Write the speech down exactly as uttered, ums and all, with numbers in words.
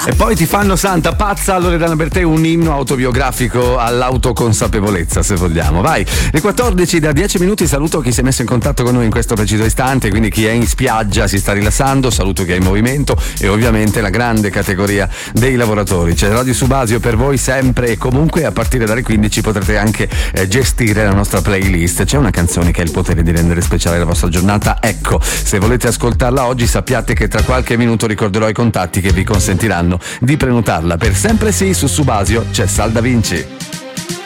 E poi ti fanno santa pazza, Loredana Bertè, un inno autobiografico all'autoconsapevolezza, se vogliamo. Vai, le quattordici da dieci minuti, saluto chi si è messo in contatto con noi in questo preciso istante, quindi chi è in spiaggia si sta rilassando, saluto chi è in movimento e ovviamente la grande categoria dei lavoratori. C'è Radio Subasio per voi sempre e comunque, a partire dalle quindici potrete anche eh, gestire la nostra playlist. C'è una canzone che ha il potere di rendere speciale la vostra giornata, ecco, se volete ascoltarla oggi sappiate che tra qualche minuto ricorderò i contatti che vi consentiranno di prenotarla. Per sempre sì, su Subasio c'è Sal Da Vinci.